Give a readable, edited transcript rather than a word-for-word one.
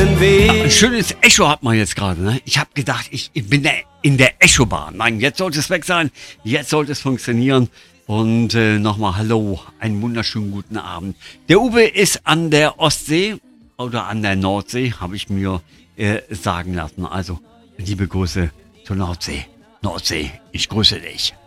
keinen Weg. Ein schönes Echo hat man jetzt gerade, ne? Ich habe gedacht, ich bin in der Echobahn. Nein, jetzt sollte es weg sein. Jetzt sollte es funktionieren. Und nochmal Hallo, einen wunderschönen guten Abend. Der Uwe ist an der Ostsee oder an der Nordsee, habe ich mir sagen lassen. Also, liebe Grüße zur Nordsee. Nordsee, ich grüße dich.